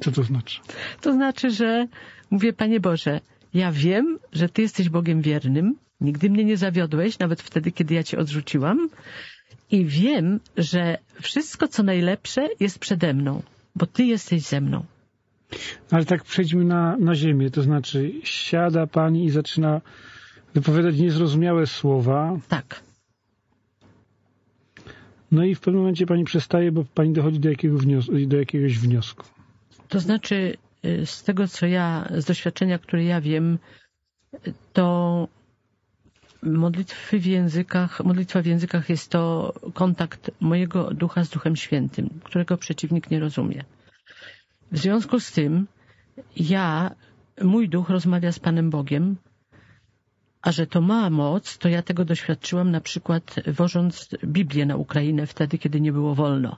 Co to znaczy? To znaczy, że mówię, Panie Boże, ja wiem, że Ty jesteś Bogiem wiernym, nigdy mnie nie zawiodłeś, nawet wtedy, kiedy ja Cię odrzuciłam. I wiem, że wszystko, co najlepsze, jest przede mną, bo Ty jesteś ze mną. Ale tak przejdźmy na ziemię, to znaczy siada pani i zaczyna wypowiadać niezrozumiałe słowa. Tak. No i w pewnym momencie pani przestaje, bo pani dochodzi do jakiegoś wniosku. To znaczy, z tego, z doświadczenia, które ja wiem, to modlitwa w językach jest to kontakt mojego ducha z Duchem Świętym, którego przeciwnik nie rozumie. W związku z tym mój duch rozmawia z Panem Bogiem, a że to ma moc, to ja tego doświadczyłam na przykład wożąc Biblię na Ukrainę wtedy, kiedy nie było wolno.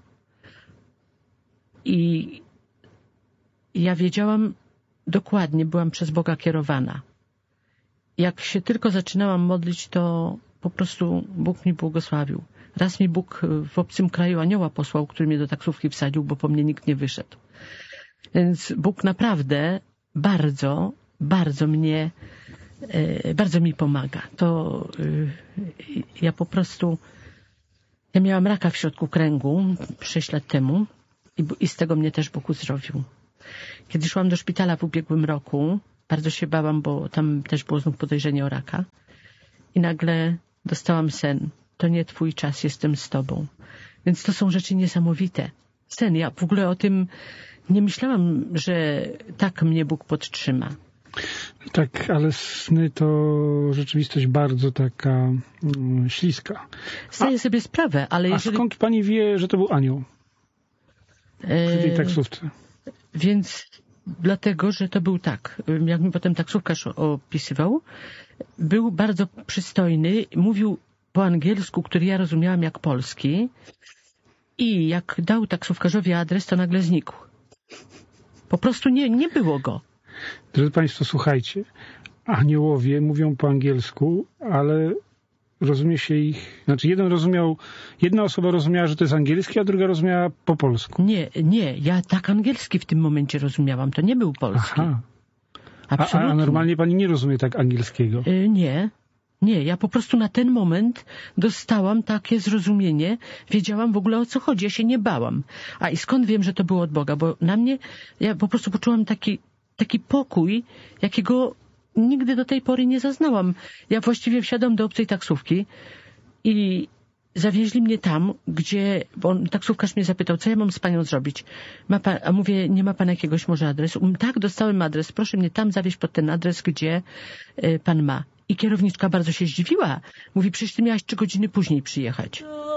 I ja wiedziałam dokładnie, byłam przez Boga kierowana. Jak się tylko zaczynałam modlić, to po prostu Bóg mi błogosławił. Raz mi Bóg w obcym kraju anioła posłał, który mnie do taksówki wsadził, bo po mnie nikt nie wyszedł. Więc Bóg naprawdę bardzo, bardzo mi pomaga. Ja miałam raka w środku kręgu 6 lat temu i z tego mnie też Bóg uzdrowił. Kiedy szłam do szpitala w ubiegłym roku, bardzo się bałam, bo tam też było znów podejrzenie o raka. I nagle dostałam sen. To nie Twój czas, jestem z Tobą. Więc to są rzeczy niesamowite. Sen, ja w ogóle o tym nie myślałam, że tak mnie Bóg podtrzyma. Tak, ale sny to rzeczywistość bardzo taka śliska. Zdaję sobie sprawę, ale jeżeli... A skąd pani wie, że to był anioł? Przy tej taksówce. Więc dlatego, że to był tak, jak mi potem taksówkarz opisywał, był bardzo przystojny, mówił po angielsku, który ja rozumiałam jak polski i jak dał taksówkarzowi adres, to nagle znikł. Po prostu nie było go. Drodzy Państwo, słuchajcie, aniołowie mówią po angielsku, ale rozumie się ich... Znaczy jedna osoba rozumiała, że to jest angielski, a druga rozumiała po polsku. Nie, ja tak angielski w tym momencie rozumiałam, to nie był polski. Aha. Absolutnie. A normalnie pani nie rozumie tak angielskiego? Nie, ja po prostu na ten moment dostałam takie zrozumienie, wiedziałam w ogóle o co chodzi, ja się nie bałam. I skąd wiem, że to było od Boga? Bo na mnie, ja po prostu poczułam taki pokój, jakiego nigdy do tej pory nie zaznałam. Ja właściwie wsiadłam do obcej taksówki i zawieźli mnie tam, bo taksówkarz mnie zapytał, co ja mam z panią zrobić. A mówię, nie ma pan jakiegoś może adresu? Tak, dostałem adres, proszę mnie tam zawieźć pod ten adres, gdzie pan ma. I kierowniczka bardzo się zdziwiła. Mówi, przecież ty miałaś 3 godziny później przyjechać.